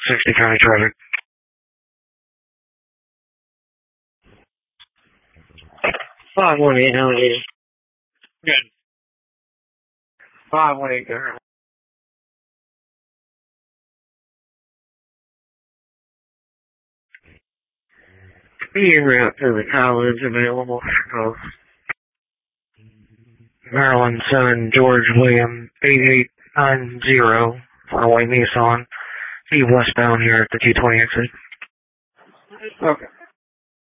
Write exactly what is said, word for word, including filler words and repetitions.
sixty county traffic. five one eight, how are you? Good. five one eight, go. Be en route to the college available. Oh. Maryland Sun, George William, eight eight nine zero, Farway Nissan. Be westbound here at the two twenty exit. Okay.